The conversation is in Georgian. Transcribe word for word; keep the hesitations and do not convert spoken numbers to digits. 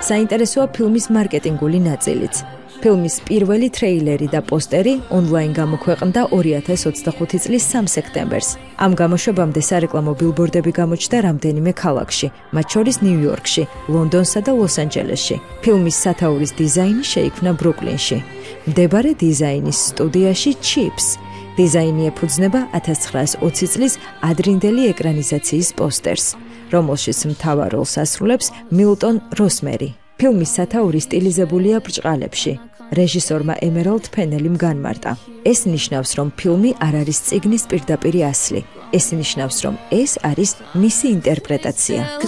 საინტერესოა ფილმის მარკეტინგული ნაწილიც. ფილმის პირველი ტრეილერი და პოსტერი ონლაინ გამოქვეყნდა ორი ათას ოცდახუთი წლის სამი სექტემბერს. ამ გამოშვებამდე სარეკლამო ბილბორდები გამოჩნდა რამდენიმე ქალაქში, მათ შორის ნიუ-იორკში, ლონდონსა და ლოს-ანჯელესში. ფილმის სათაურის დიზაინი შეიქმნა ბრუკლინში. მდებარე დიზაინის სტუდიაში Chips. დიზაინი ეფუძნება ათას ცხრაას ოცი წლის ადრინდელი ეკრანიზაციის პოსტერს, რომელშიც მთავარ როლს ასრულებს მილტონ როსმერი. ფილმის სათაური სტილიზებულია ბრჭყალებში. რეჟისორმა ემერალდ ფენელიმ განმარტა. ეს ნიშნავს, რომ ფილმი არ არის წიგნის პირდაპირი ასლი. ეს ნიშნავს, რომ ეს არის მისი ინტერპრეტაცია.